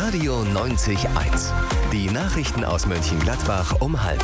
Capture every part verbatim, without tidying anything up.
Radio neunzig eins. Die Nachrichten aus Mönchengladbach um halb.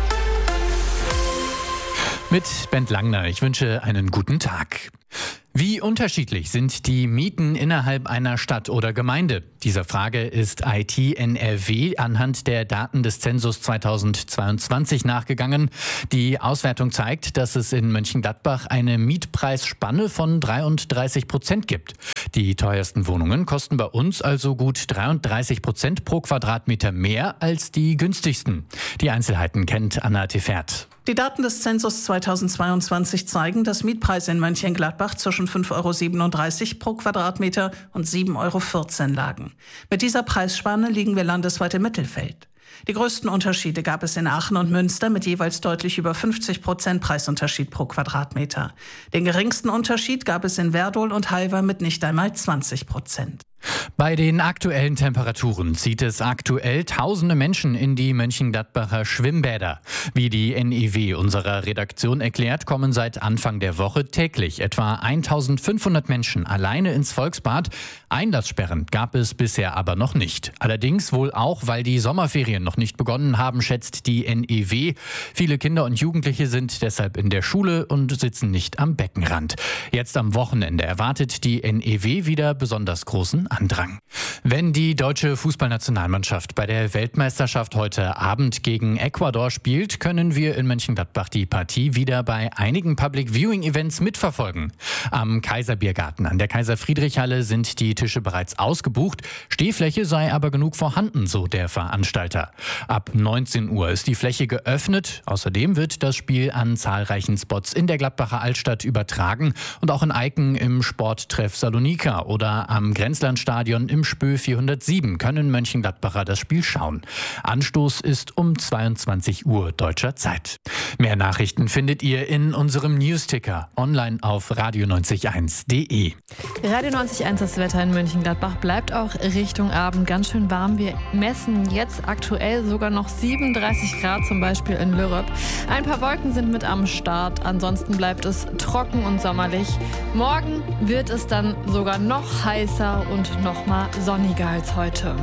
Mit Bent Langner. Ich wünsche einen guten Tag. Wie unterschiedlich sind die Mieten innerhalb einer Stadt oder Gemeinde? Dieser Frage ist I T N R W anhand der Daten des Zensus zweitausendzweiundzwanzig nachgegangen. Die Auswertung zeigt, dass es in Mönchengladbach eine Mietpreisspanne von dreiunddreißig Prozent gibt. Die teuersten Wohnungen kosten bei uns also gut dreiunddreißig Prozent pro Quadratmeter mehr als die günstigsten. Die Einzelheiten kennt Anna Tefert. Die Daten des Zensus zweitausendzweiundzwanzig zeigen, dass Mietpreise in Mönchengladbach zwischen fünf Euro siebenunddreißig pro Quadratmeter und sieben Euro vierzehn lagen. Mit dieser Preisspanne liegen wir landesweit im Mittelfeld. Die größten Unterschiede gab es in Aachen und Münster mit jeweils deutlich über fünfzig Prozent Preisunterschied pro Quadratmeter. Den geringsten Unterschied gab es in Werdohl und Halver mit nicht einmal zwanzig Prozent. Bei den aktuellen Temperaturen zieht es aktuell tausende Menschen in die Mönchengladbacher Schwimmbäder. Wie die N I W unserer Redaktion erklärt, kommen seit Anfang der Woche täglich etwa eintausendfünfhundert Menschen alleine ins Volksbad. Einlasssperren gab es bisher aber noch nicht. Allerdings wohl auch, weil die Sommerferien noch nicht begonnen haben, schätzt die N I W. Viele Kinder und Jugendliche sind deshalb in der Schule und sitzen nicht am Beckenrand. Jetzt am Wochenende erwartet die N I W wieder besonders großen Andrang. Wenn die deutsche Fußballnationalmannschaft bei der Weltmeisterschaft heute Abend gegen Ecuador spielt, können wir in Mönchengladbach die Partie wieder bei einigen Public-Viewing-Events mitverfolgen. Am Kaiserbiergarten an der Kaiser-Friedrich-Halle sind die Tische bereits ausgebucht. Stehfläche sei aber genug vorhanden, so der Veranstalter. Ab neunzehn Uhr ist die Fläche geöffnet. Außerdem wird das Spiel an zahlreichen Spots in der Gladbacher Altstadt übertragen und auch in Eiken im Sporttreff Salonika oder am Grenzlandstadion im Spö vierhundertsieben können Mönchengladbacher das Spiel schauen. Anstoß ist um zweiundzwanzig Uhr deutscher Zeit. Mehr Nachrichten findet ihr in unserem Newsticker online auf radio neunzig eins punkt de. Radio neunzig eins, das Wetter in Mönchengladbach bleibt auch Richtung Abend ganz schön warm. Wir messen jetzt aktuell sogar noch siebenunddreißig Grad, zum Beispiel in Lürrep. Ein paar Wolken sind mit am Start, ansonsten bleibt es trocken und sommerlich. Morgen wird es dann sogar noch heißer und noch mal sonniger als heute.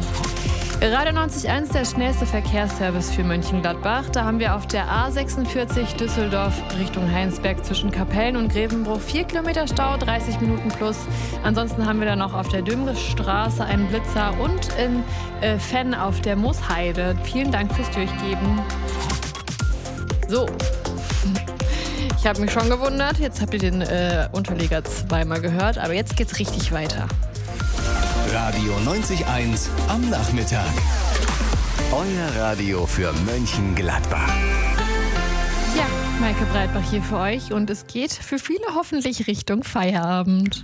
Radio neunzig eins, der schnellste Verkehrsservice für Mönchengladbach. Da haben wir auf der A sechsundvierzig Düsseldorf Richtung Heinsberg zwischen Kapellen und Grevenbruch vier Kilometer Stau, dreißig Minuten plus. Ansonsten haben wir da noch auf der Dümrichstraße einen Blitzer und in äh, Fenn auf der Moosheide. Vielen Dank fürs Durchgeben. So. Ich habe mich schon gewundert. Jetzt habt ihr den äh, Unterleger zweimal gehört, aber jetzt geht's richtig weiter. Radio neunzig eins am Nachmittag. Euer Radio für Mönchengladbach. Ja, Maike Breitbach hier für euch und es geht für viele hoffentlich Richtung Feierabend.